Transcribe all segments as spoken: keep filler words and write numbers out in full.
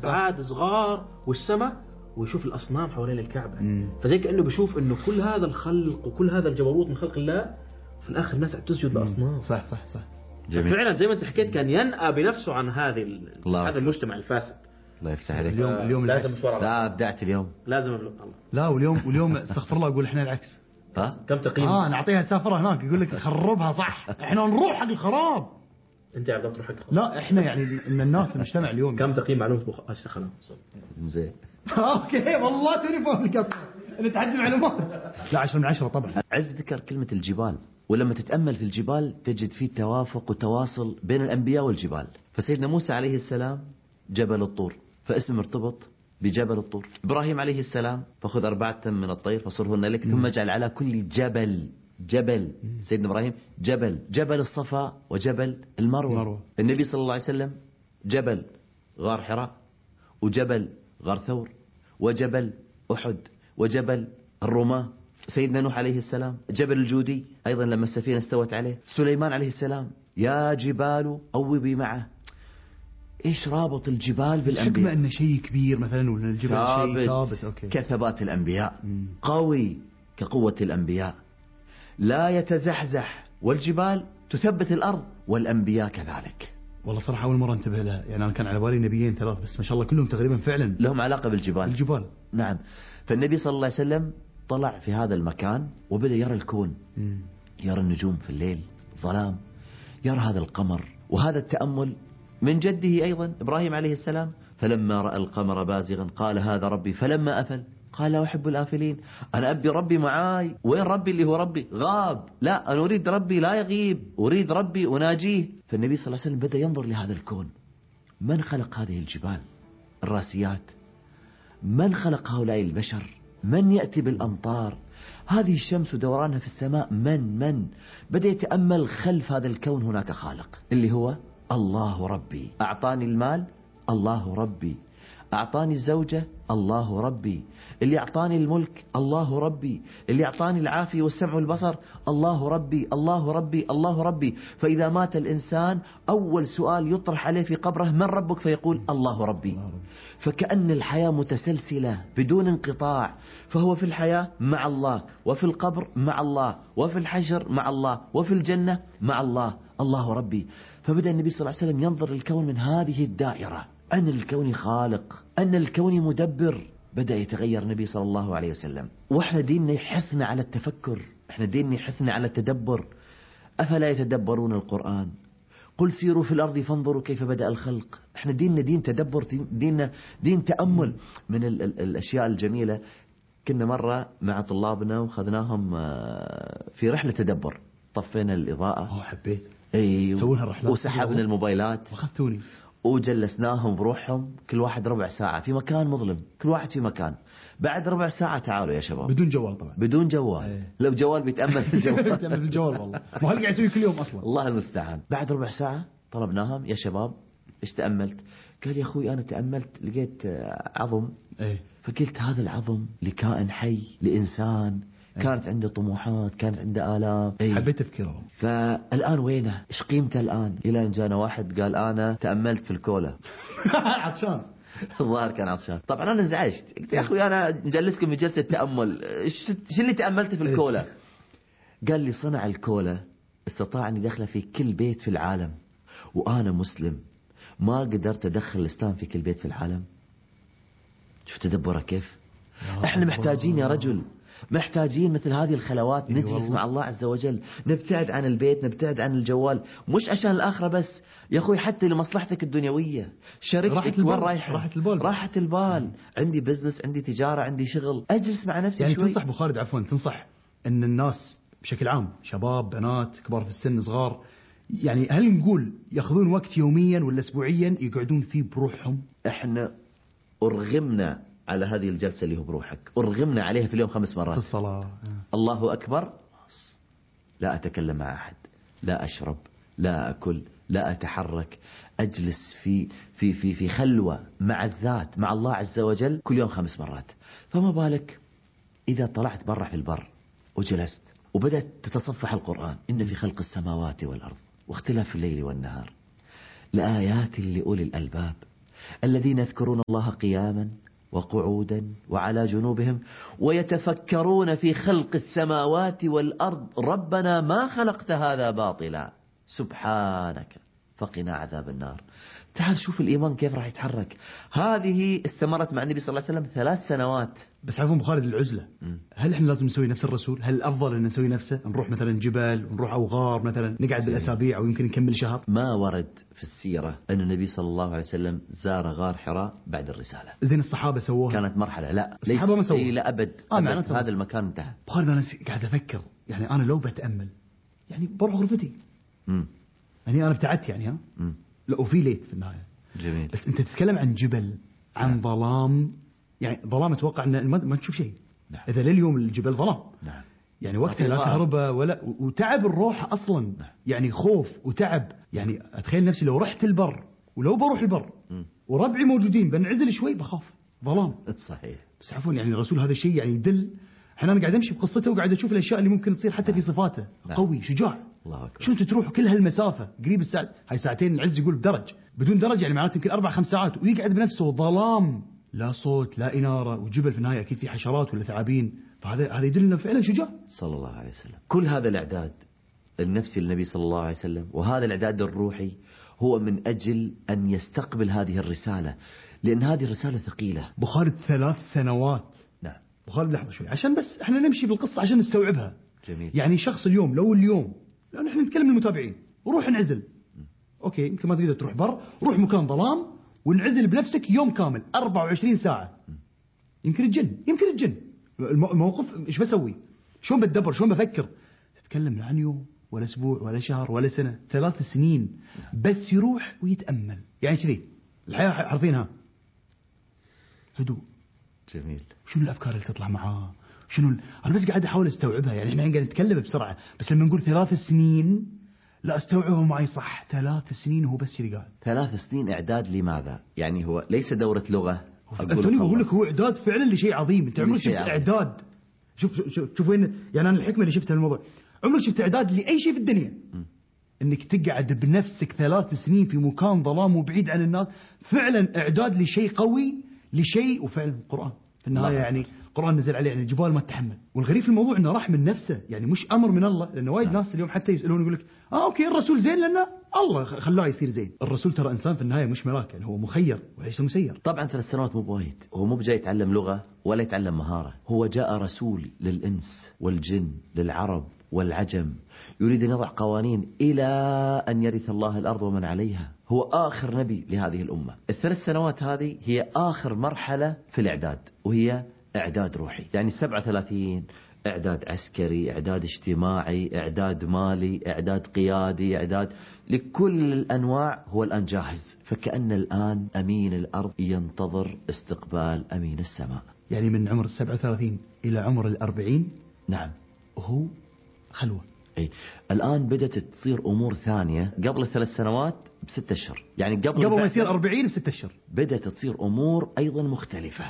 أبعاد صغار والسماء ويشوف الأصنام حوالين الكعبة. مم. فزي كأنه بيشوف إنه كل هذا الخلق وكل هذا الجبروت من خلق الله في الآخر الناس بتسجد لأصنام. صح صح صح. جميل. فعلا زي ما أنت حكيت كان ينأى بنفسه عن هذه هذا المجتمع الفاسد. الله يفتح عليك. اليوم اليوم لازم لا أبدعت اليوم. لازم الله. لا واليوم واليوم استغفر الله أقول إحنا العكس. ها؟ كم تقييم؟ آه نعطيها سافرة هناك يقول لك خربها صح. إحنا نروح حق الخراب. أنت عم تروح حق الخراب. لا إحنا يعني إن الناس المجتمع اليوم. كم تقييم معلومة بخ أشي خلاص. زين. أوكي والله توني فاهم القصة. أنا تعدي معلومات. لا عشرة من عشرة طبعا. عز ذكر كلمة الجبال، ولما تتأمل في الجبال تجد فيه توافق وتواصل بين الأنبياء والجبال. فسيدنا موسى عليه السلام جبل الطور فاسم مرتبط بجبل الطور. إبراهيم عليه السلام فخذ أربعة من الطير فصرهن لك ثم اجعل على كل جبل جبل. سيدنا إبراهيم جبل جبل الصفا وجبل المروة. مروة. النبي صلى الله عليه وسلم جبل غار حراء وجبل غار ثور وجبل أحد وجبل الرماة. سيدنا نوح عليه السلام جبل الجودي أيضا لما السفينة استوت عليه. سليمان عليه السلام يا جبال أوبي معه. إيش رابط الجبال بالأنبياء؟ الحكمة أنه شيء كبير مثلا ولا الجبل ثابت شيء ثابت. أوكي. كثبات الأنبياء. مم. قوي كقوة الأنبياء لا يتزحزح. والجبال تثبت الأرض والأنبياء كذلك. والله صراحة أول مرة انتبه لها. يعني أنا كان على بالي نبيين ثلاث بس ما شاء الله كلهم تقريبا فعلا لهم علاقة بالجبال. الجبال نعم. فالنبي صلى الله عليه وسلم طلع في هذا المكان وبدأ يرى الكون. مم. يرى النجوم في الليل ظلام، يرى هذا القمر وهذا التأمل من جده أيضا إبراهيم عليه السلام. فلما رأى القمر بازغا قال هذا ربي فلما أفل قال لا أحب الآفلين. أنا أبي ربي معاي. وين ربي اللي هو ربي؟ غاب. لا أنا أريد ربي لا يغيب، أريد ربي أناجيه. فالنبي صلى الله عليه وسلم بدأ ينظر لهذا الكون. من خلق هذه الجبال الراسيات؟ من خلق هؤلاء البشر؟ من يأتي بالأمطار؟ هذه الشمس دورانها في السماء من من بدأ يتأمل خلف هذا الكون هناك خالق اللي هو الله ربي. أعطاني المال الله ربي، أعطاني الزوجة الله ربي، اللي أعطاني الملك الله ربي، اللي أعطاني العافية والسمع والبصر الله ربي الله ربي الله ربي. فإذا مات الإنسان أول سؤال يطرح عليه في قبره من ربك؟ فيقول الله ربي. فكأن الحياة متسلسلة بدون انقطاع. فهو في الحياة مع الله وفي القبر مع الله وفي الحشر مع الله وفي الجنة مع الله الله ربي. فبدأ النبي صلى الله عليه وسلم ينظر الكون من هذه الدائرة، أن الكون خالق، أن الكون مدبر. بدأ يتغير النبي صلى الله عليه وسلم. وإحنا ديننا يحثنا على التفكر، إحنا ديننا يحثنا على التدبر. أفلا يتدبرون القرآن؟ قل سيروا في الأرض فانظروا كيف بدأ الخلق. إحنا ديننا دين تدبر، ديننا دين تأمل. من ال ال الأشياء الجميلة كنا مرة مع طلابنا وخذناهم في رحلة تدبر، طفينا الإضاءة. أوه حبيت. أي. سوونها الرحلات. وسحبنا الموبايلات. وخذتوني. وجلسناهم بروحهم كل واحد ربع ساعة في مكان مظلم، كل واحد في مكان. بعد ربع ساعة تعالوا يا شباب. بدون جوال طبعا. بدون جوال. ايه. لو جوال بيتأمل في الجوال. بيتأمل في الجوال والله. ما هل قاعد يسوي كل يوم أصلا. الله المستعان. بعد ربع ساعة طلبناهم يا شباب إيش تأملت؟ قال يا أخوي أنا تأملت لقيت عظم. ايه. فقلت هذا العظم لكائن حي لإنسان كانت عنده طموحات، كانت عنده آلام. أيه. حبيت تفكيره. فالآن وينه؟ إيش قيمته الآن؟ إلى أن جانا واحد قال أنا تأملت في الكولا. عطشان. الظاهر كان عطشان. طبعا أنا انزعجت، قلت يا أخوي أنا مجلسكم في جلسة تأمل، إيش اللي تأملت في الكولا؟ قال لي صنع الكولا استطاع أن يدخل في كل بيت في العالم، وأنا مسلم ما قدرت أدخل الإسلام في كل بيت في العالم. شوف تدبره كيف. احنا محتاجين يا رجل، محتاجين مثل هذه الخلوات، نجلس مع الله عز وجل، نبتعد عن البيت، نبتعد عن الجوال، مش عشان الآخرة بس يا أخوي، حتى لمصلحتك الدنيوية. شركتك وين رايحة؟ راحة البال. راحة البال. عندي بزنس، عندي تجارة، عندي شغل، أجلس مع نفسي يعني شوي. تنصح بخالد عفوا تنصح أن الناس بشكل عام شباب بنات كبار في السن صغار، يعني هل نقول يأخذون وقت يوميا ولا أسبوعيا يقعدون فيه بروحهم؟ احنا أرغمنا على هذه الجلسة اللي هو بروحك، أرغمنا عليها في اليوم خمس مرات. في الصلاة. الله أكبر، لا أتكلم مع أحد، لا أشرب، لا أكل، لا أتحرك، أجلس في في في في خلوة مع الذات مع الله عز وجل كل يوم خمس مرات. فما بالك إذا طلعت برا في البر وجلست وبدأت تتصفح القرآن، إن في خلق السماوات والأرض واختلاف الليل والنهار لآيات لأولي الألباب الذين يذكرون الله قياما وقعودا وعلى جنوبهم ويتفكرون في خلق السماوات والأرض ربنا ما خلقت هذا باطلا سبحانك فقنا عذاب النار. تعال شوف الإيمان كيف راح يتحرك. هذه استمرت مع النبي صلى الله عليه وسلم ثلاث سنوات. بس عفوا بخالد العزلة، هل احنا لازم نسوي نفس الرسول؟ هل الأفضل أن نسوي نفسه؟ نروح مثلا جبل ونروح أوغار مثلا نقعد بالأسابيع أو يمكن نكمل شهر؟ ما ورد في السيرة أن النبي صلى الله عليه وسلم زار غار حراء بعد الرسالة. زين الصحابة سووها؟ كانت مرحلة لا الصحابة ما سووها. إيه لا أبد, آه أبد. هذا المكان انتهى. بخالد أنا قاعد أفكر يعني أنا لو بتأمل يعني بروح غرفتي. مم. يعني أنا ابتعدت يعني ها مم. لا وفي ليت في النهاية. جميل. بس أنت تتكلم عن جبل عن نعم. ظلام، يعني ظلام أتوقع أن ما ما تشوف شيء. نعم. إذا لليوم الجبل ظلام. نعم. يعني وقتها لا كهرباء ولا وتعب الروح أصلا. نعم. يعني خوف وتعب. يعني أتخيل نفسي لو رحت البر ولو بروح البر مم. وربعي موجودين بنعزل شوي بخاف ظلام. صحيح. بس عفوا يعني الرسول هذا الشيء يعني يدل. احنا أنا قاعد أمشي بقصته وقاعد أشوف الأشياء اللي ممكن تصير حتى في صفاته. نعم. قوي شجاع. الله أكبر. شو أنت تروح كل هالمسافة قريب الساعة هاي ساعتين العز يقول بدرج بدون درج يعني معناته يمكن أربع خمس ساعات ويقعد بنفسه ظلام لا صوت لا إنارة وجبل في النهاية أكيد في حشرات ولا ثعابين فهذا هذا يدل إنه فعلا شجاع صلى الله عليه وسلم. كل هذا الإعداد النفسي للنبي صلى الله عليه وسلم وهذا الإعداد الروحي هو من أجل أن يستقبل هذه الرسالة لأن هذه الرسالة ثقيلة. بخالد ثلاث سنوات. نعم. بخالد لحظة شوي عشان بس احنا نمشي بالقصة عشان نستوعبها. جميل. يعني شخص اليوم لو اليوم لأن احنا نتكلم للمتابعين وروح انعزل. اوكي يمكن ما تقدر تروح بر روح مكان ظلام وانعزل بنفسك يوم كامل أربعة وعشرين ساعة. يمكن الجن يمكن الجن الموقف ايش بسوي شلون بتدبر شلون بفكر. تتكلم عن يوم ولا اسبوع ولا شهر ولا سنة ثلاث سنين بس يروح ويتأمل يعني كذي الحياة حرفينها هدوء. جميل. شنو الأفكار اللي تطلع معاه شنو ال... أنا بس قاعد أحاول أستوعبها يعني إحنا قاعد نتكلم بسرعة بس لما نقول ثلاث سنين لا أستوعبه معي صح ثلاث سنين هو بس اللي قاعد. ثلاث سنين إعداد لماذا؟ يعني هو ليس دورة لغة. أنتوني بقول لك هو إعداد فعلا لشيء عظيم. أنت عمرك شفت إعداد شوف شوف شوف وين يعني أنا الحكمة اللي شفتها الموضوع عمرك شفت إعداد لأي شيء في الدنيا م. إنك تقعد بنفسك ثلاث سنين في مكان ظلام وبعيد عن الناس فعلا إعداد لشيء قوي لشيء وفعلا القرآن في النهاية يعني القرآن نزل عليه يعني الجبال ما تتحمل. والغريب في الموضوع انه راح من نفسه يعني مش امر من الله لانه وايد ناس اليوم حتى يسالون يقول لك اه اوكي الرسول زين لانه الله خلاه يصير زين. الرسول ترى انسان في النهايه مش ملاك يعني هو مخير وليس مسير. طبعا ثلاث سنوات مو بوايد هو مو بجاي يتعلم لغه ولا يتعلم مهاره. هو جاء رسول للانس والجن للعرب والعجم يريد ان يضع قوانين الى ان يرث الله الارض ومن عليها. هو اخر نبي لهذه الامه. الثلاث سنوات هذه هي اخر مرحله في الاعداد وهي إعداد روحي. يعني سبعة وثلاثين إعداد عسكري إعداد اجتماعي إعداد مالي إعداد قيادي إعداد لكل الأنواع هو الآن جاهز. فكأن الآن أمين الأرض ينتظر استقبال أمين السماء. يعني من عمر السبعة وثلاثين إلى عمر الأربعين. نعم. وهو خلوة. أي الآن بدأت تصير أمور ثانية قبل الثلاث سنوات بستة أشهر. يعني قبل قبل ما يصير أربعين بستة أشهر بدأت تصير أمور أيضا مختلفة.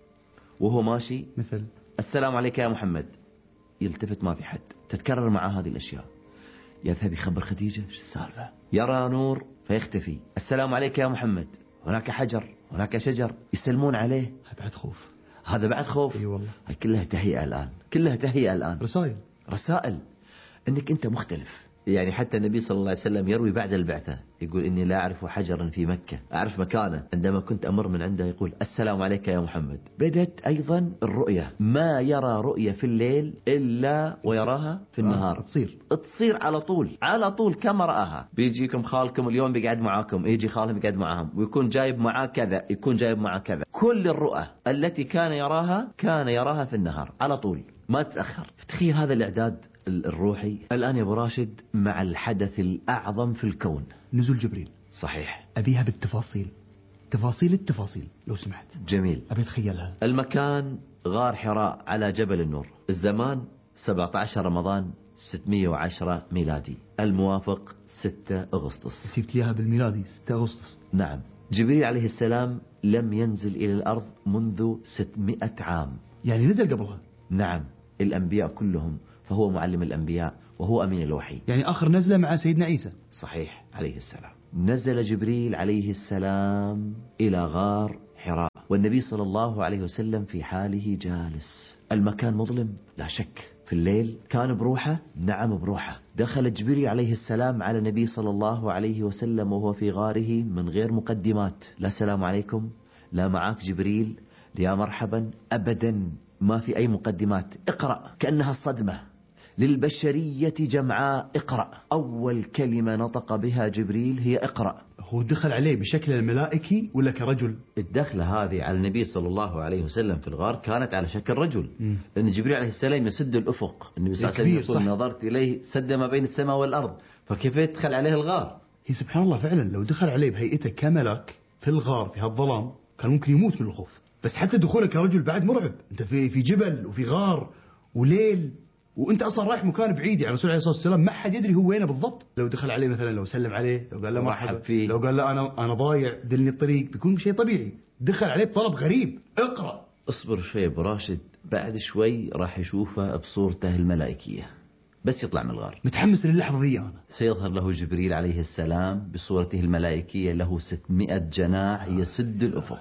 وهو ماشي مثل السلام عليك يا محمد يلتفت ما في حد. تتكرر مع هذه الأشياء. يذهب يخبر خديجة ايش السالفة. يرى نور فيختفي. السلام عليك يا محمد هناك حجر هناك شجر يسلمون عليه. هذا بعد خوف. هذا بعد خوف. اي والله. هاي كلها تهيئة الآن كلها تهيئة الآن. رسائل رسائل انك انت مختلف. يعني حتى النبي صلى الله عليه وسلم يروي بعد البعثة يقول إني لا أعرف حجرا في مكة أعرف مكانه. عندما كنت أمر من عنده يقول السلام عليك يا محمد. بدت أيضا الرؤية. ما يرى رؤية في الليل إلا ويراها في النهار. آه تصير تصير على طول على طول كما رآها. بيجيكم خالكم اليوم بيقعد معاكم يجي خالهم يقعد معاهم ويكون جايب معاه كذا يكون جايب معاه كذا. كل الرؤى التي كان يراها كان يراها في النهار على طول ما تتأخر. تخيل هذا الإعداد الروحي. الآن يا أبو راشد مع الحدث الأعظم في الكون نزول جبريل. صحيح. أبيها بالتفاصيل تفاصيل التفاصيل لو سمحت. جميل. أبي أتخيلها. المكان غار حراء على جبل النور. الزمان سبعة عشر رمضان ستمائة وعشرة ميلادي الموافق ستة أغسطس. جبت ليها بالميلادي ستة أغسطس. نعم. جبريل عليه السلام لم ينزل إلى الأرض منذ ستمائة عام. يعني نزل قبلها. نعم. الأنبياء كلهم فهو معلم الأنبياء وهو أمين الوحي. يعني آخر نزلة مع سيدنا عيسى. صحيح عليه السلام. نزل جبريل عليه السلام إلى غار حراء، والنبي صلى الله عليه وسلم في حاله جالس. المكان مظلم لا شك، في الليل كان بروحه، نعم بروحه. دخل جبريل عليه السلام على النبي صلى الله عليه وسلم وهو في غاره من غير مقدمات، لا سلام عليكم، لا معاك جبريل، يا مرحبا، أبدا، ما في أي مقدمات. اقرأ، كأنها الصدمة للبشرية جمعاء. اقرأ. أول كلمة نطق بها جبريل هي اقرأ. هو دخل عليه بشكل الملائكي ولا كرجل؟ الدخلة هذه على النبي صلى الله عليه وسلم في الغار كانت على شكل رجل، م. لأن جبريل عليه السلام يسد الأفق. النبي صلى الله عليه وسلم يقول نظرت إليه سد ما بين السماء والأرض، فكيف يدخل عليه الغار؟ هي سبحان الله فعلا لو دخل عليه بهيئته كملك في الغار في هالظلام كان ممكن يموت من الخوف. بس حتى دخوله كرجل بعد مرعب، انت في في جبل وفي غار وليل، وانت اصلا رايح مكان بعيد. يعني الرسول عليه الصلاه والسلام ما حد يدري هو وينه بالضبط. لو دخل عليه مثلا، لو سلم عليه، لو قال له مرحبا فيه، لو قال له انا انا ضايع دلني الطريق، بيكون شيء طبيعي. دخل عليه بطلب غريب، اقرا. اصبر شوي ابو راشد، بعد شوي راح يشوفه بصورته الملائكيه، بس يطلع من الغار. متحمس للحظه دي انا. سيظهر له جبريل عليه السلام بصورته الملائكيه، له ستمائة جناح يسد الافق.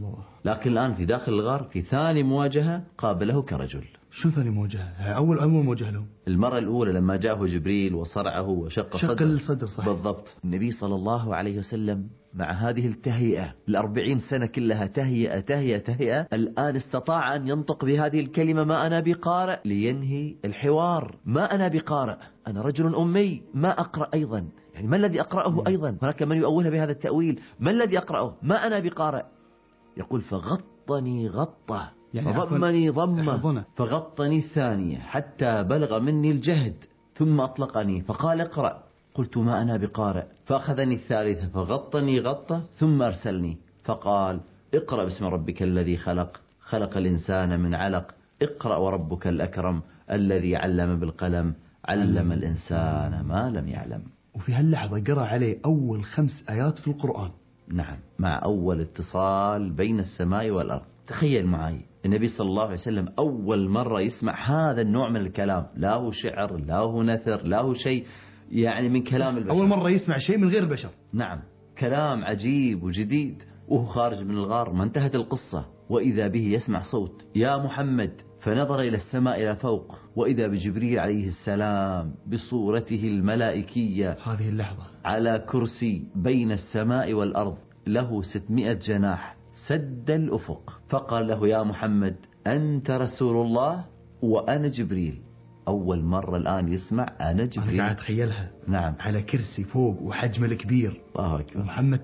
لكن الان في داخل الغار في ثاني مواجهه قابله كرجل. شو ثاني مواجهة؟ أول أول مواجهة له المرة الأولى لما جاءه جبريل وصرعه وشق شق صدره. الصدر صحيح. بالضبط. النبي صلى الله عليه وسلم مع هذه التهيئة الأربعين سنة كلها تهيئة تهيئة تهيئة، الآن استطاع أن ينطق بهذه الكلمة ما أنا بقارئ لينهي الحوار. ما أنا بقارئ، أنا رجل أمي ما أقرأ أيضا. يعني ما الذي أقرأه أيضا؟ هناك من يؤولها بهذا التأويل. ما الذي أقرأه؟ ما أنا بقارئ. يقول فغطني غطة، يعني فضمني ضمة، فغطني الثانية حتى بلغ مني الجهد، ثم أطلقني فقال اقرأ. قلت ما أنا بقارئ. فأخذني الثالثة فغطني غطة، ثم أرسلني فقال اقرأ باسم ربك الذي خلق، خلق الإنسان من علق، اقرأ وربك الأكرم الذي علم بالقلم، علم الإنسان ما لم يعلم. وفي هاللحظة قرأ عليه أول خمس آيات في القرآن. نعم، مع أول اتصال بين السماء والأرض. تخيل معي النبي صلى الله عليه وسلم أول مرة يسمع هذا النوع من الكلام، لا هو شعر، لا هو نثر، لا هو شيء يعني من كلام البشر. أول مرة يسمع شيء من غير البشر. نعم، كلام عجيب وجديد. وهو خارج من الغار ما انتهت القصة، وإذا به يسمع صوت يا محمد، فنظر إلى السماء إلى فوق، وإذا بجبريل عليه السلام بصورته الملائكية هذه اللحظة على كرسي بين السماء والأرض، له ستمائة جناح سد الأفق. فقال له يا محمد أنت رسول الله وأنا جبريل. أول مرة الآن يسمع أنا جبريل. أنا قاعد أتخيلها. نعم، على كرسي فوق وحجمه الكبير. الله أكبر. محمد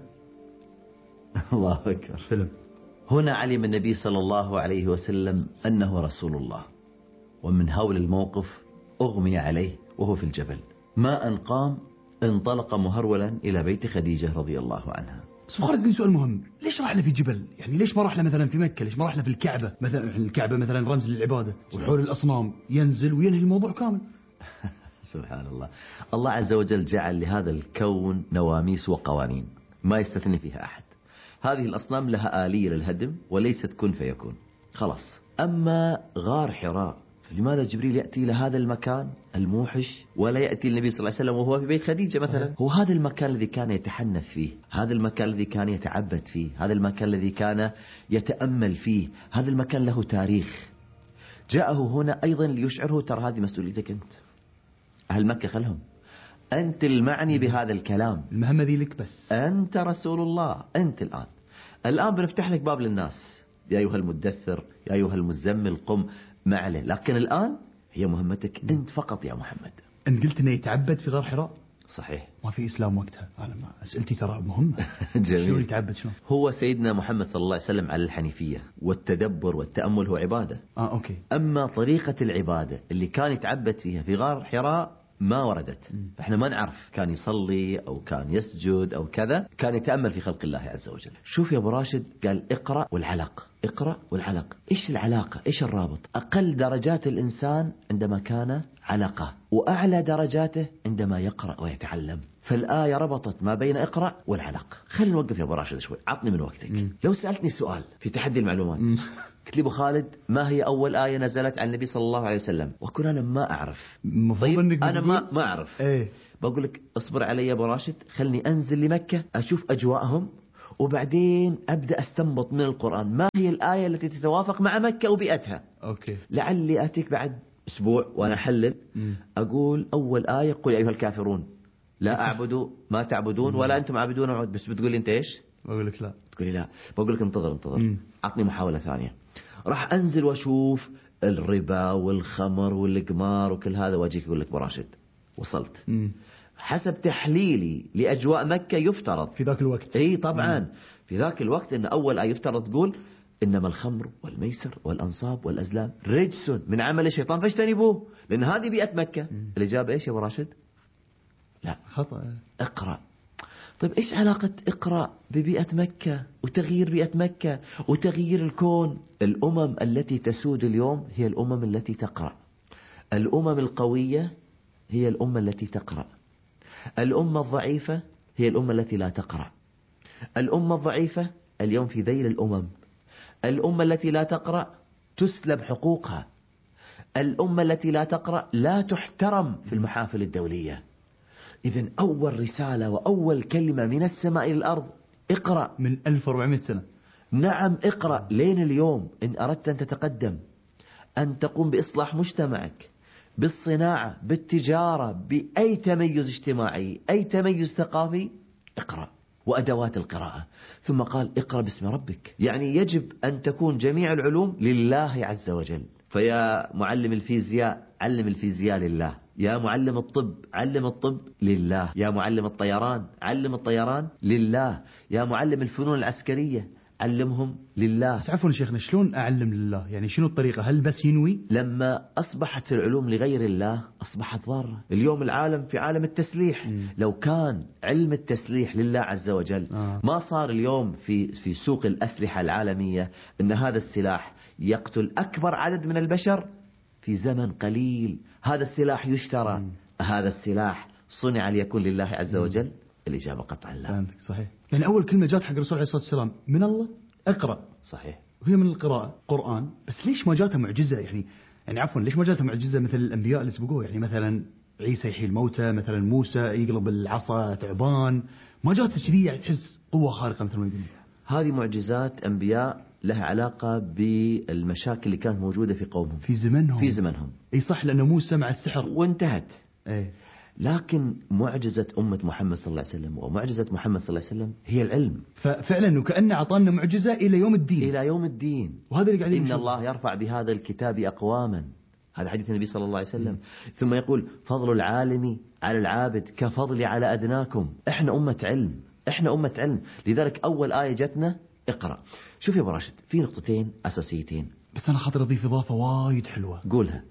الله أكبر. فيلم. هنا علم النبي صلى الله عليه وسلم أنه رسول الله، ومن هول الموقف أغمي عليه وهو في الجبل. ما أن قام انطلق مهرولا إلى بيت خديجة رضي الله عنها. بس خالد سؤال مهم، ليش راح له في جبل؟ يعني ليش ما راح له مثلا في مكة؟ ليش ما راح له في الكعبة مثلا؟ الكعبة مثلا رمز للعبادة، وحول الأصنام ينزل وينهي الموضوع كامل. سبحان الله. الله عز وجل جعل لهذا الكون نواميس وقوانين ما يستثني فيها أحد. هذه الأصنام لها آلية للهدم وليست كن فيكون، خلاص. أما غار حراء، فلماذا جبريل يأتي إلى هذا المكان الموحش ولا يأتي النبي صلى الله عليه وسلم وهو في بيت خديجة مثلا؟ هو هذا المكان الذي كان يتحنث فيه، هذا المكان الذي كان يتعبد فيه، هذا المكان الذي كان يتأمل فيه، هذا المكان له تاريخ. جاءه هنا أيضا ليشعره ترى هذه مسؤوليتك أنت، أهل مكة خلهم، أنت المعني بهذا الكلام، المهمة ذي لك بس، أنت رسول الله. أنت الآن الآن بنفتح لك باب للناس، يا أيها المدثر، يا أيها المزمل، قم ما عليه. لكن الآن هي مهمتك أنت فقط يا محمد. أنت قلت أنه يتعبد في غار حراء. صحيح. ما في إسلام وقتها. أنا ما أسئلتي ترى مهمة. جميل. شلون يتعبد؟ شلون؟ هو سيدنا محمد صلى الله عليه وسلم على الحنيفية، والتدبر والتأمل هو عبادة. آه أوكي. أما طريقة العبادة اللي كان يتعبد فيها في غار حراء ما وردت، فإحنا ما نعرف كان يصلي أو كان يسجد أو كذا، كان يتأمل في خلق الله عز وجل. شوف يا أبو راشد، قال اقرأ والعلق، اقرأ والعلق. إيش العلاقة؟ إيش الرابط؟ أقل درجات الإنسان عندما كان علقة، وأعلى درجاته عندما يقرأ ويتعلم. فالآية ربطت ما بين اقرأ والعلق. خلينا نوقف يا أبو راشد شوي، عطني من وقتك. مم. لو سألتني سؤال في تحدي المعلومات، قلت لي أبو خالد ما هي أول آية نزلت عن النبي صلى الله عليه وسلم، وأكون أنا ما أعرف، طيب أنا ما ما أعرف، ايه؟ بقول لك اصبر علي يا أبو راشد، خلني أنزل لمكة أشوف أجواءهم، وبعدين أبدأ أستنبط من القرآن ما هي الآية التي تتوافق مع مكة وبيئتها. أوكي. لعلي أتيك بعد أسبوع وأنا أحلل أقول أول آية قل أيها الكافرون لا أعبد ما تعبدون ولا أنتم عابدون عود، بس بتقول لي أنت إيش؟ بقول لك لا. تقول لي لا، بقول لك انتظر انتظر عطني محاولة ثانية. راح أنزل وأشوف الربا والخمر والقمار وكل هذا، واجيك أقول لك براشد وصلت. مم. حسب تحليلي لأجواء مكة يفترض في ذاك الوقت، اي طبعا مم. في ذاك الوقت ان اول آية يفترض تقول انما الخمر والميسر والانصاب والازلام رجس من عمل الشيطان فاجتنبوه، لان هذه بيئة مكة. مم. الاجابة ايش يا ابو راشد؟ لا خطأ. اقرأ. طيب ايش علاقة اقرأ ببيئة مكة وتغيير بيئة مكة وتغيير الكون؟ الامم التي تسود اليوم هي الامم التي تقرأ. الامم القوية هي الامة التي تقرأ. الأمة الضعيفة هي الأمة التي لا تقرأ. الأمة الضعيفة اليوم في ذيل الأمم. الأمة التي لا تقرأ تسلب حقوقها. الأمة التي لا تقرأ لا تحترم في المحافل الدولية. إذن أول رسالة وأول كلمة من السماء إلى الأرض اقرأ. من ألف وأربعمائة سنة. نعم اقرأ لين اليوم. إن أردت أن تتقدم، أن تقوم بإصلاح مجتمعك، بالصناعة، بالتجارة، بأي تميز اجتماعي، أي تميز ثقافي، اقرأ. وأدوات القراءة. ثم قال اقرأ باسم ربك، يعني يجب أن تكون جميع العلوم لله عز وجل. فيا معلم الفيزياء علم الفيزياء لله، يا معلم الطب علم الطب لله، يا معلم الطيران علم الطيران لله، يا معلم الفنون العسكرية علمهم لله. بس عفوا شيخنا، شلون أعلم لله؟ يعني شنو الطريقة؟ هل بس ينوي؟ لما أصبحت العلوم لغير الله أصبحت ضارة. اليوم العالم في عالم التسليح. م. لو كان علم التسليح لله عز وجل آه. ما صار اليوم في في سوق الأسلحة العالمية أن هذا السلاح يقتل أكبر عدد من البشر في زمن قليل. هذا السلاح يشترى. م. هذا السلاح صنع ليكون لله عز وجل. م. الإجابة قطعا لا. فهمتك صحيح. يعني أول كلمة جات حق الرسول عليه الصلاة والسلام من الله اقرأ. صحيح. وهي من القراءة قرآن. بس ليش ما جاتها معجزة؟ يعني يعني عفوا ليش ما جاتها معجزة مثل الأنبياء اللي سبقوه؟ يعني مثلا عيسى يحيي الموتى، مثلا موسى يقلب العصا تعبان. ما جاتها كذي يعني تحس قوة خارقة مثل ما يقولون. هذه معجزات أنبياء لها علاقة بالمشاكل اللي كانت موجودة في قومهم في زمنهم. في زمنهم. اي صح، لأن موسى مع السحر وانتهت. ايه. لكن معجزة أمة محمد صلى الله عليه وسلم ومعجزة محمد صلى الله عليه وسلم هي العلم. ففعلا وكأنه أعطانا معجزة إلى يوم الدين. إلى يوم الدين. وهذا اللي قاعدين إن الله يرفع بهذا الكتاب أقواما. هذا حديث النبي صلى الله عليه وسلم. م. ثم يقول فضل العالم على العابد كفضل على أدناكم. إحنا أمة علم، إحنا أمة علم. لذلك أول آية جتنا اقرأ. شوف يا أبو راشد، في نقطتين أساسيتين بس أنا خاطر أضيف إضافة وايد حلوة. قولها.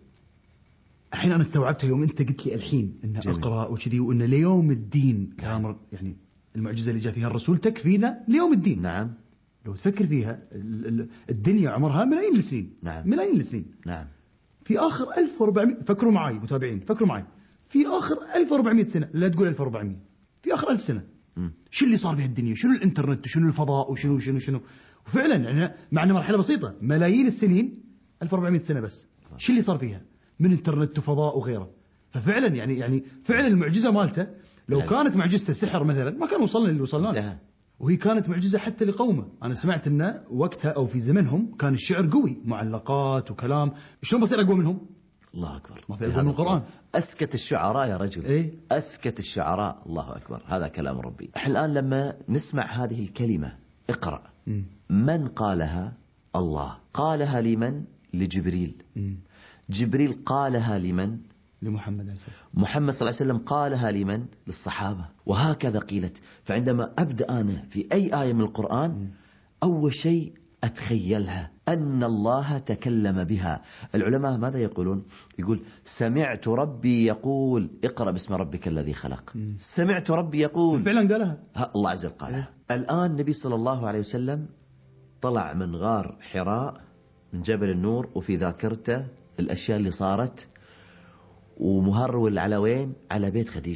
الحين أنا استوعبتها يوم أنت قلت لي الحين إن جميل. أقرأ وكذي، وإن ليوم الدين كلام يعني المعجزة اللي جاء فيها الرسول تكفينا ليوم الدين. نعم. لو تفكر فيها الدنيا عمرها ملايين السنين. نعم. ملايين السنين. نعم. في آخر ألف وأربعمائة، فكروا معي متابعين، فكروا معي في آخر ألف وأربعمائة سنة، لا تقول ألف وأربعمائة، في آخر ألف سنة م. شو اللي صار بهالدنيا؟ شنو الإنترنت وشنو الفضاء وشنو شنو شنو وفعلا يعني معنا مرحلة بسيطة ملايين السنين، ألف وأربعمائة سنة بس. شو اللي صار فيها من إنترنت وفضاء وغيره؟ ففعلا يعني يعني فعلا المعجزة مالته لو كانت معجزته سحر مثلا ما كان وصلنا اللي وصلنا له. وهي كانت معجزة حتى لقومه. أنا سمعت إنه وقتها أو في زمنهم كان الشعر قوي، معلقات وكلام. شلون بصير أقوى منهم؟ الله أكبر. ما في أقوى من القرآن. أسكت الشعراء يا رجل. إيه؟ أسكت الشعراء. الله أكبر. هذا كلام ربي. إحنا الآن لما نسمع هذه الكلمة اقرأ، م. من قالها؟ الله. قالها لمن؟ لجبريل. م. جبريل قالها لمن؟ لمحمد عليه الصلاة والسلام. محمد صلى الله عليه وسلم قالها لمن؟ للصحابة. وهكذا قيلت. فعندما أبدأ أنا في أي آية من القرآن م. أول شيء أتخيلها أن الله تكلم بها. العلماء ماذا يقولون؟ يقول سمعت ربي يقول اقرأ باسم ربك الذي خلق. م. سمعت ربي يقول فعلا قالها الله عز وجل قالها. إيه؟ الآن النبي صلى الله عليه وسلم طلع من غار حراء من جبل النور وفي ذاكرته الأشياء اللي صارت، ومهرول على وين؟ على بيت خديجة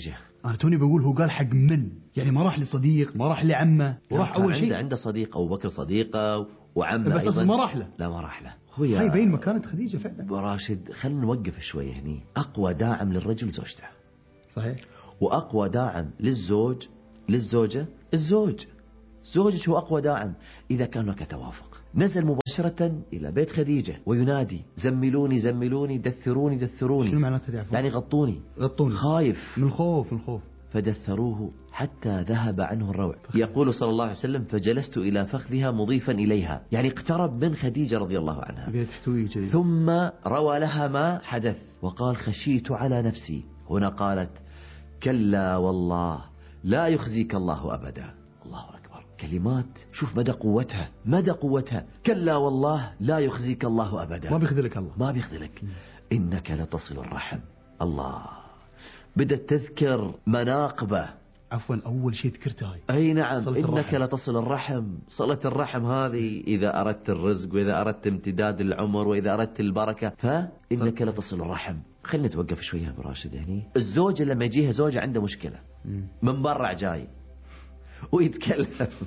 انا توني بقول هو قال حق من، يعني ما راح لصديق، ما راح لعمه، وراح اول شيء عنده عنده صديق ابو بكر صديقه وعمه بس ايضا. ما راح له. لا ما راح له. هو هاي يبين مكانة خديجة فعلا. ابو راشد خلينا نوقف شويه هني. اقوى داعم للرجل زوجته. صحيح. واقوى داعم للزوج للزوجه الزوج. زوجك هو اقوى داعم اذا كان هناك توافق. نزل مباشرة إلى بيت خديجة وينادي زملوني زملوني دثروني دثروني. شنو معناته؟ يعني غطوني غطوني. خايف من الخوف من الخوف. فدثروه حتى ذهب عنه الروع. يقول صلى الله عليه وسلم فجلست إلى فخذها مضيفا إليها، يعني اقترب من خديجة رضي الله عنها. ثم روى لها ما حدث وقال خشيت على نفسي. هنا قالت كلا والله لا يخزيك الله أبدا. الله أكبر. كلمات شوف مدى قوتها، مدى قوتها. كلا والله لا يخزيك الله أبدا. ما بيخذلك الله، ما بيخذلك. إنك لتصل الرحم. الله بدأت تذكر مناقبه. عفوا أول شيء ذكرته هاي. أي نعم. إنك الرحم. لتصل الرحم. صلة الرحم هذه إذا أردت الرزق وإذا أردت امتداد العمر وإذا أردت البركة فإنك لتصل الرحم. خلينا نتوقف شوية أبو راشد. يعني الزوجة لما يجيها زوجة عنده مشكلة من برع جاي ويتكلم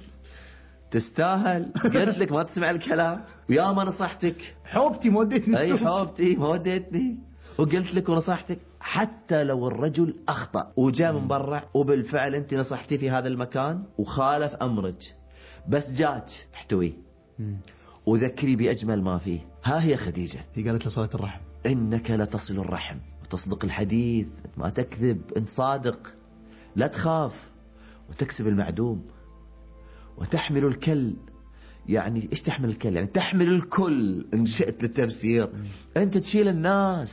تستاهل. قلت لك ما تسمع الكلام ويا ما نصحتك. حوبتي ما وديتني. أي حوبتي ما وديتني وقلت لك ونصحتك. حتى لو الرجل أخطأ وجاء من برا وبالفعل أنت نصحتي في هذا المكان وخالف أمرك بس جاك احتوي وذكري بأجمل ما فيه. ها هي خديجة. هي قالت لصلة الرحم. إنك لتصل الرحم وتصدق الحديث. ما تكذب. أنت صادق. لا تخاف وتكسب المعدوم وتحمل الكل. يعني إيش تحمل الكل؟ يعني تحمل الكل إن شئت للتفسير. أنت تشيل الناس،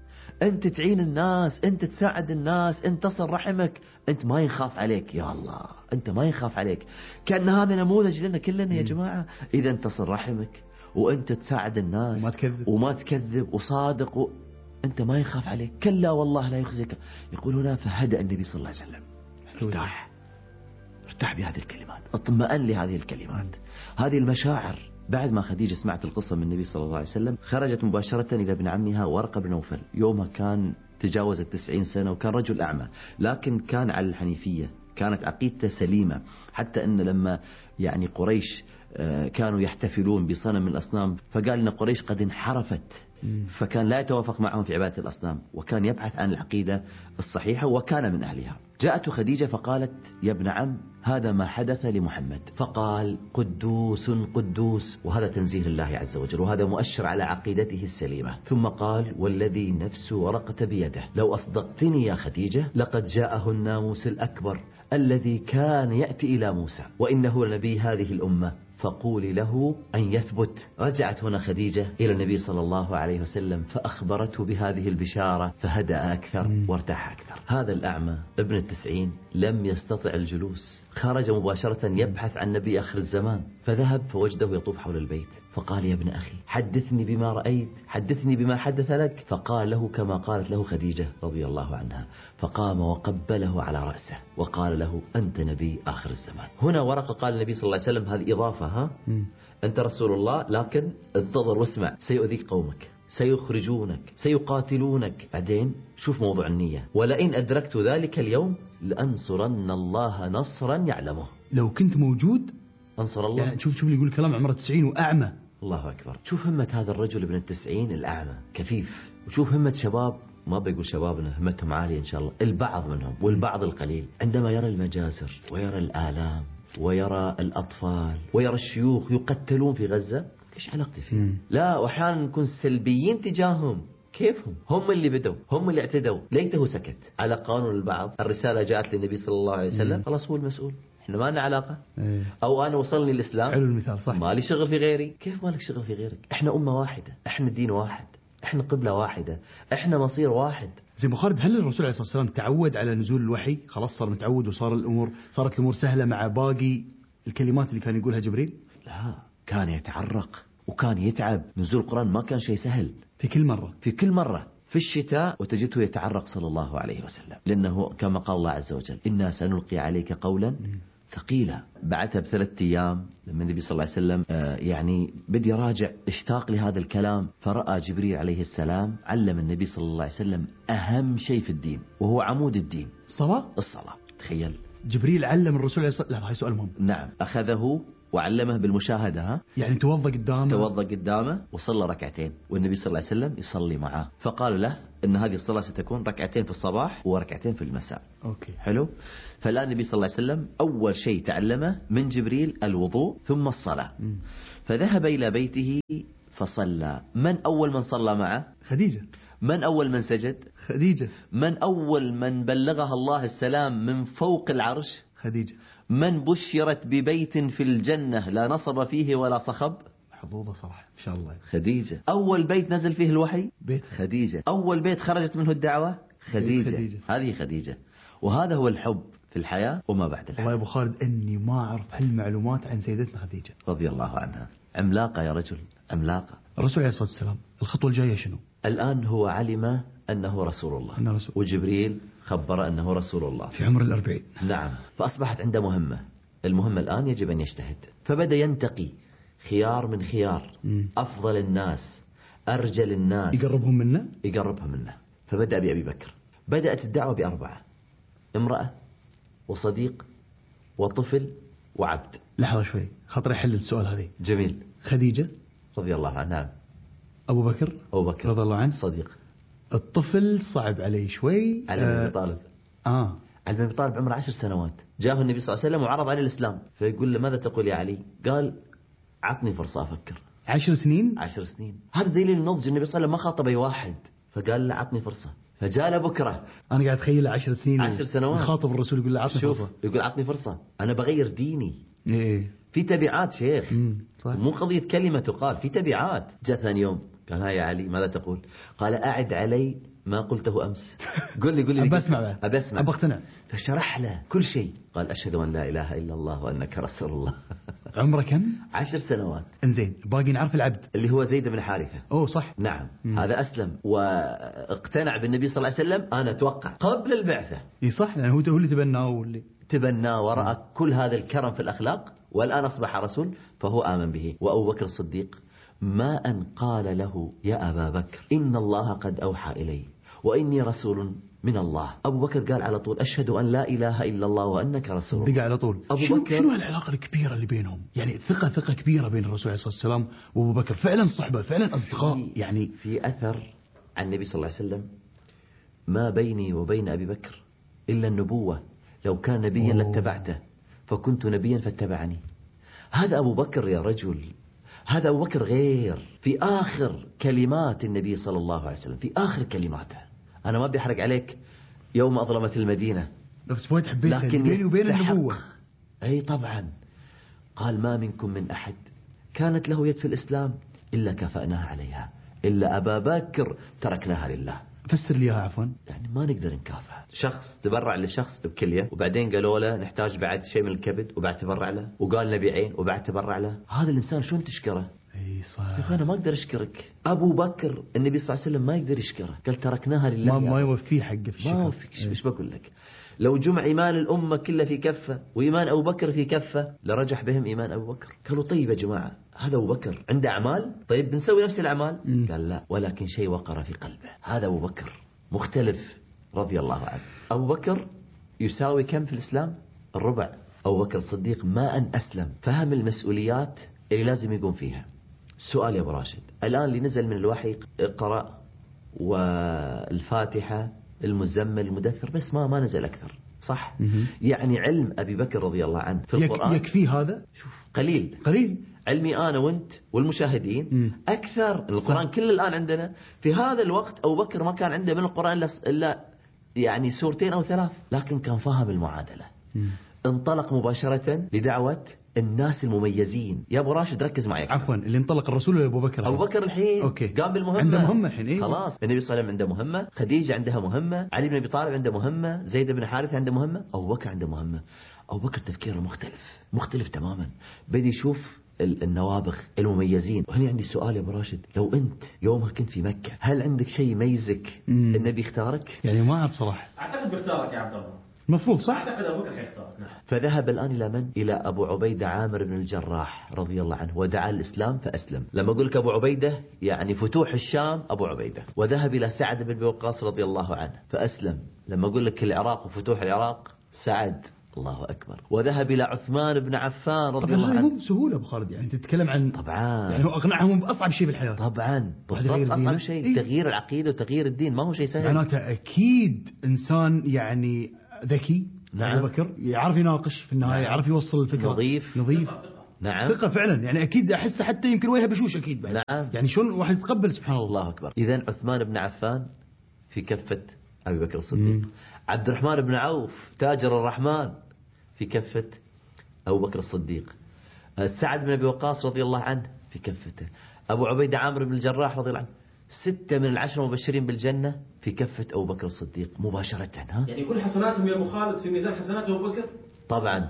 أنت تعين الناس، أنت تساعد الناس، أنت تصل رحمك. أنت ما يخاف عليك. يا الله أنت ما يخاف عليك. كأن هذا نموذج لنا كلنا يا جماعة. إذا تصل رحمك وأنت تساعد الناس وما تكذب, وما تكذب وصادق و... أنت ما يخاف عليك. كلا والله لا يخزيك. يقول هنا فهدأ النبي صلى الله عليه وسلم. ارتاح ارتاح بهذه الكلمات. اطمئن لهذه الكلمات. هذه المشاعر. بعد ما خديجة سمعت القصة من النبي صلى الله عليه وسلم خرجت مباشرة إلى ابن عمها ورقة بن نوفل. يومها كان تجاوز التسعين سنة وكان رجل أعمى لكن كان على الحنيفية. كانت عقيدته سليمة حتى أن لما يعني قريش كانوا يحتفلون بصنم من الأصنام فقال إن قريش قد انحرفت فكان لا يتوافق معهم في عبادة الأصنام وكان يبحث عن العقيدة الصحيحة وكان من أهلها. جاءته خديجة فقالت يا ابن عم هذا ما حدث لمحمد. فقال قدوس قدوس. وهذا تنزيه الله عز وجل وهذا مؤشر على عقيدته السليمة. ثم قال والذي نفس ورقة بيده لو أصدقتني يا خديجة لقد جاءه الناموس الأكبر الذي كان يأتي إلى موسى وإنه نبي هذه الأمة فقولي له أن يثبت. رجعت هنا خديجة إلى النبي صلى الله عليه وسلم فأخبرته بهذه البشارة فهدأ أكثر وارتاح أكثر. هذا الأعمى ابن التسعين لم يستطع الجلوس. خرج مباشرة يبحث عن نبي آخر الزمان فذهب فوجده يطوف حول البيت فقال يا ابن أخي حدثني بما رأيت حدثني بما حدث لك. فقال له كما قالت له خديجة رضي الله عنها. فقام وقبله على رأسه وقال له أنت نبي آخر الزمان. هنا ورقة قال النبي صلى الله عليه وسلم هذه إضافة. ها أنت رسول الله لكن انتظر واسمع سيؤذيك قومك سيخرجونك سيقاتلونك. بعدين شوف موضوع النية ولئن أدركت ذلك اليوم لأنصرن الله نصرا يعلمه. لو كنت موجود أنصر الله. يعني شوف شوف اللي يقول كلام عمره تسعين وأعمى. الله أكبر. شوف همة هذا الرجل ابن التسعين الأعمى كفيف. وشوف همة شباب ما بيقول شبابنا همتهم عالية إن شاء الله البعض منهم والبعض القليل عندما يرى المجازر ويرى الآلام ويرى الأطفال ويرى الشيوخ يقتلون في غزة إيش علاقتي فيه؟ مم. لا وأحيانا نكون سلبيين تجاههم. كيفهم؟ هم اللي بدوا هم اللي اعتدوا. ليته سكت. على قانون البعض الرسالة جاءت للنبي صلى الله عليه وسلم خلاص هو المسؤول احنا ما لنا علاقة. ايه. أو أنا وصلني الإسلام حلو المثال صح ما لي شغل في غيري. كيف ما لك شغل في غيرك؟ احنا أمة واحدة احنا دين واحد احنا قبلة واحدة احنا مصير واحد. زي ما خالد هل الرسول عليه الصلاة والسلام تعود على نزول الوحي خلاص صار متعود وصار الأمور صارت الأمور سهلة مع باقي الكلمات اللي كان يقولها جبريل؟ لا كان يتعرق وكان يتعب. نزول القرآن ما كان شيء سهل في كل مرة في كل مرة. في الشتاء وتجده يتعرق صلى الله عليه وسلم لأنه كما قال الله عز وجل إنا سنلقي عليك قولا ثقيلة. بعدها بثلاثة أيام لما النبي صلى الله عليه وسلم آه يعني بدي يراجع اشتاق لهذا الكلام، فرأى جبريل عليه السلام علم النبي صلى الله عليه وسلم أهم شيء في الدين وهو عمود الدين، الصلاة. الصلاة. تخيل جبريل علم الرسول عليه الصلاة. لا هاي سؤال مهم. نعم، أخذه وعلمه بالمشاهدة. ها؟ يعني توضأ قدامه توضأ قدامه وصلى ركعتين، والنبي صلى الله عليه وسلم يصلي معه، فقال له إن هذه الصلاة ستكون ركعتين في الصباح وركعتين في المساء. أوكي. حلو. فالآن النبي صلى الله عليه وسلم أول شيء تعلمه من جبريل الوضوء ثم الصلاة. م. فذهب إلى بيته فصلى. من أول من صلى معه؟ خديجة. من أول من سجد؟ خديجة. من أول من بلغها الله السلام من فوق العرش؟ خديجة. من بشرت ببيت في الجنة لا نصب فيه ولا صخب؟ محظوظة صراحة ما شاء الله. خديجة. أول بيت نزل فيه الوحي؟ بيت خديجة. أول بيت خرجت منه الدعوة؟ خديجة. خديجة. هذه خديجة. وهذا هو الحب في الحياة وما بعد الحياة. والله يا أبو خالد أني ما أعرف هالمعلومات عن سيدتنا خديجة رضي الله عنها. عملاقة يا رجل، عملاقة. الرسول عليه الصلاة والسلام الخطوة الجاية شنو؟ الآن هو علم أنه رسول الله، أنه رسول. وجبريل خبر أنه رسول الله في عمر الأربعين. نعم. فأصبحت عنده مهمة. المهمة الآن يجب أن يجتهد، فبدأ ينتقي خيار من خيار، م. أفضل الناس، أرجل الناس، يقربهم منه يقربهم منه. فبدأ بأبي بكر. بدأت الدعوة بأربعة: امرأة وصديق وطفل وعبد. لحظة شوي خاطر يحل السؤال هذه. جميل. خديجة رضي الله عنها. نعم. أبو بكر أبو بكر رضي الله عنه. صديق. الطفل صعب عليه شوي. علي بن أبي طالب. آه علي بن أبي طالب عمره عشر سنوات. جاءه النبي صلى الله عليه وسلم وعرض عليه الإسلام، فيقول له ماذا تقول يا علي؟ قال عطني فرصة أفكر. عشر سنين. عشر سنين. هذا دليل النضج. النبي صلى الله عليه وسلم ما خاطب أي واحد، فقال له عطني فرصة. فجاء له بكرة. أنا قاعد أتخيل عشر سنين عشر سنوات يخاطب الرسول يقول له عطني فرصة. يقول عطني فرصة، أنا بغير ديني. إيه. في تبعات شيخ. صح. مو قضية كلمة تقال، في تبعات. جاء ثاني يوم قال ها يا علي ماذا تقول؟ قال أعد علي ما قلته أمس. قل لي قل لي. أبى أسمع بقى. أبى أسمع. أبى أقتنع. فشرح له كل شيء. قال أشهد أن لا إله إلا الله وأنك رسول الله. عمره كم؟ عشر سنوات. انزين باقي نعرف العبد اللي هو زيد بن حارثة. أوه صح. نعم. مم. هذا أسلم واقتنع بالنبي صلى الله عليه وسلم أنا أتوقع قبل البعثة. إي صح، لأنه هو اللي تبناه واللي تبناه ورأى كل هذا الكرم في الأخلاق، والآن أصبح رسول فهو آمن به. وأبو بكر الصديق ما أن قال له يا أبا بكر إن الله قد أوحى إلي وإني رسول من الله. أبو بكر قال على طول أشهد أن لا إله إلا الله وأنك رسول الله. دق على طول. أبو شنو بكر شنو هالعلاقة الكبيرة اللي بينهم؟ يعني ثقة ثقة كبيرة بين الرسول عليه الصلاة والسلام وأبو بكر، فعلا صحبة، فعلا أصدقاء. في يعني في أثر عن النبي صلى الله عليه وسلم ما بيني وبين أبي بكر إلا النبوة، لو كان نبيا لاتبعته فكنت نبيا فاتبعني. هذا أبو بكر يا رجل، هذا أبو بكر غير. في آخر كلمات النبي صلى الله عليه وسلم، في آخر كلماته، أنا ما بيحرق عليك يوم أظلمت المدينة، بس فويت حبيتها بيني وبين النبوة. أي طبعا. قال ما منكم من أحد كانت له يد في الإسلام إلا كافأناها عليها إلا أبا بكر تركناها لله. فسر لي عفوا. يعني ما نقدر نكافئ شخص تبرع لشخص بكلية وبعدين قالوا له نحتاج بعد شيء من الكبد وبعد تبرع له، وقال نبي عين وبعد تبرع له. هذا الإنسان شلون تشكره؟ اي صح. يا أنا ما أقدر أشكرك. أبو بكر النبي صلى الله عليه وسلم ما يقدر يشكره، قال تركناها لله. ما, ما يوفيه حقه في الشكر. ما يوفيك. إيش بقول لك؟ لو جمع إيمان الأمة كلها في كفة وإيمان أبو بكر في كفة لرجح بهم إيمان أبو بكر. قالوا طيب يا جماعة هذا أبو بكر عنده أعمال، طيب بنسوي نفس الأعمال. م. قال لا، ولكن شيء وقر في قلبه. هذا أبو بكر مختلف رضي الله عنه. أبو بكر يساوي كم في الإسلام؟ الربع. أبو بكر الصديق ما أن أسلم فهم المسؤوليات اللي لازم يقوم فيها. سؤال يا أبو راشد، الآن اللي نزل من الوحي اقرأ والفاتحة المزمل المدثر بس، ما ما نزل أكثر، صح؟ م- يعني علم أبي بكر رضي الله عنه في القرآن يكفي هذا؟ شوف قليل قليل. علمي أنا وأنت والمشاهدين م. أكثر. القرآن كل الآن عندنا في هذا الوقت أبو بكر ما كان عنده من القرآن إلا, إلا يعني سورتين أو ثلاث، لكن كان فاهم المعادلة. م. انطلق مباشرة لدعوة الناس المميزين. يا أبو راشد ركز معي. عفوا، اللي انطلق الرسول ولا أبو بكر؟ أبو بكر الحين أوكي. قام بالمهمة، عنده مهمة الحين. إيه؟ خلاص النبي صلى الله عليه وسلم عنده مهمة، خديجة عندها مهمة، علي بن أبي طالب عنده مهمة، زيد بن حارثة عنده مهمة، أبو بكر عنده مهمة. أبو بكر تفكيره مختلف مختلف تماما، بدي يشوف النوابغ المميزين. وهنا عندي سؤال يا أبو راشد، لو أنت يومها كنت في مكة هل عندك شيء يميزك النبي اختارك؟ يعني ما أعرف صراحة. أعتقد بيختارك يا عبد الله. المفروض صح. اعتقد ابو بكر حيختار. نعم. فذهب الآن إلى من؟ إلى أبو عبيدة عامر بن الجراح رضي الله عنه ودعا الإسلام فأسلم. لما أقول لك أبو عبيدة يعني فتوح الشام أبو عبيدة. وذهب إلى سعد بن أبي وقاص رضي الله عنه فأسلم. لما أقول لك العراق وفتوح العراق سعد. الله أكبر. وذهب إلى عثمان بن عفان رضي الله عنه. طبعا مو بسهولة أبو خالد، يعني تتكلم عن طبعا يعني هو أقنعهم بأصعب شيء بالحياة. طبعا بالضبط أصعب شيء إيه؟ تغيير العقيدة وتغيير الدين ما هو شيء سهل. معناته أكيد إنسان يعني ذكي. نعم. أبو بكر يعرف يناقش في النهاية. نعم. يعرف يوصل الفكرة. نظيف نظيف. نعم. ثقة فعلا، يعني أكيد أحسه حتى يمكن وجهه بشوش أكيد بعد. نعم. يعني شلون واحد يتقبل سبحان الله. الله أكبر. إذن عثمان بن عفان في كفة أبي بكر الصديق. مم. عبد الرحمن بن عوف تاجر الرحمن في كفة أبو بكر الصديق. سعد بن أبي وقاص رضي الله عنه في كفته. أبو عبيدة عامر بن الجراح رضي الله عنه. ستة من العشرة مبشرين بالجنة في كفة أبو بكر الصديق مباشرة. ها؟ يعني كل حسناتهم يا أبو خالد في ميزان حسنات أبو بكر. طبعا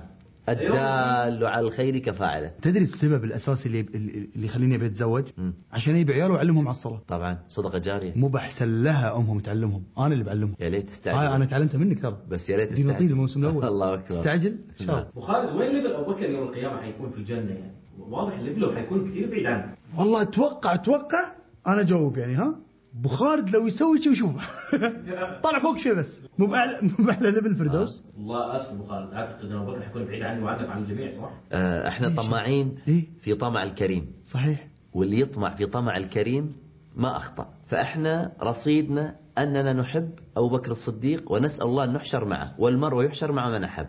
الدال على الخير كفاعله. تدري السبب الأساسي اللي اللي يخليني أبي أتزوج؟ م. عشان يبي عياله ويعلمهم على الصلاة. طبعا صدقة جارية. مو بحسن لها أمهم تعلمهم، أنا اللي بعلمهم. يا ليت تستعجل. هاي أنا تعلمتها منك ترى. بس يا ليت تستعجل. دي نطيل الموسم الأول. الله أكبر. استعجل. إن شاء الله. أبو خالد وين ليفل أبو بكر يوم القيامة حيكون في الجنة يعني؟ واضح ليفله حيكون كثير بعيد عنه. والله أتوقع أتوقع أنا جاوب يعني ها. أبو خالد لو يسوي شيء وشوف طلع فوق شيء بس مو بأعلى مو بأعلى ليفل الفردوس. آه. الله أسف أبو خالد أعتقد أن أبو بكر حيكون بعيد عني وعنك عن الجميع صح؟ آه احنا طماعين إيه؟ في طمع الكريم. صحيح. واللي يطمع في طمع الكريم ما أخطأ. فإحنا رصيدنا أننا نحب أبو بكر الصديق ونسأل الله أن نحشر معه، والمرء يحشر مع من أحب.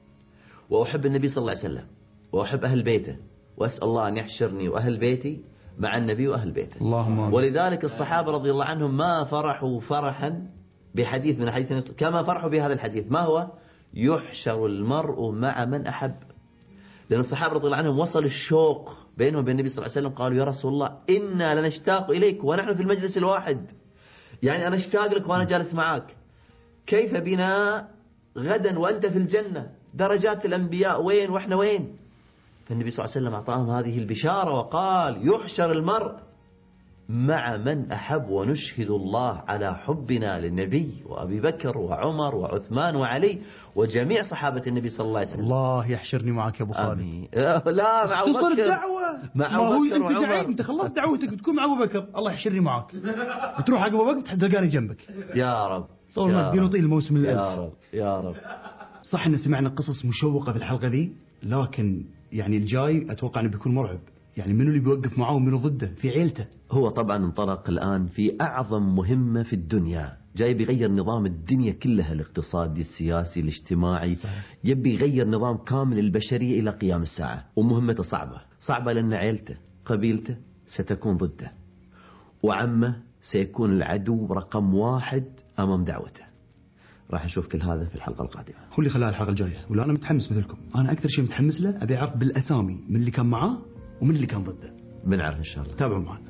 وأحب النبي صلى الله عليه وسلم وأحب أهل بيته، وأسأل الله أن يحشرني وأهل بيتي مع النبي وأهل بيته. اللهم. ولذلك الصحابة رضي الله عنهم ما فرحوا فرحا بحديث من حديث النبي كما فرحوا بهذا الحديث. ما هو؟ يحشر المرء مع من أحب. لأن الصحابة رضي الله عنهم وصل الشوق بينهم وبين النبي صلى الله عليه وسلم. قالوا يا رسول الله إنا لنشتاق إليك ونحن في المجلس الواحد. يعني أنا اشتاق لك وأنا جالس معك. كيف بنا غدا وأنت في الجنة؟ درجات الأنبياء وين وإحنا وين؟ فالنبي صلى الله عليه وسلم أعطاهم هذه البشارة وقال يحشر المرء مع من أحب ونشهد الله على حبنا للنبي وأبي بكر وعمر وعثمان وعلي وجميع صحابة النبي صلى الله عليه وسلم. الله يحشرني معك يا أبو خالد. آمين. لا مع أبو بكر. تصل الدعوة مع أبو بكر بكر. أنت دعي وعمر. أنت خلصت دعوتك بتكون مع أبو بكر. الله يحشرني معك. تروح حق أبو بكر تلقاني جنبك. يا رب. صور ما بدي نطيل الموسم الألف. يا رب يا رب. صح إن سمعنا قصص مشوقة في الحلقة ذي، لكن يعني الجاي أتوقع إنه بيكون مرعب. يعني منو اللي بيوقف معاه ومنو ضده في عيلته. هو طبعا انطلق الآن في أعظم مهمة في الدنيا، جاي بيغير نظام الدنيا كلها، الاقتصادي السياسي الاجتماعي. صحيح. يبي يغير نظام كامل البشرية إلى قيام الساعة. ومهمته صعبة صعبة لأن عيلته قبيلته ستكون ضده، وعمه سيكون العدو رقم واحد أمام دعوته. راح نشوف كل هذا في الحلقة القادمة. هو اللي خلاها الحلقة الجاية، ولا أنا متحمس مثلكم. أنا أكثر شيء متحمس له أبي أعرف بالأسامي من اللي كان معاه ومن اللي كان ضده. بنعرف إن شاء الله. تابعوا معنا.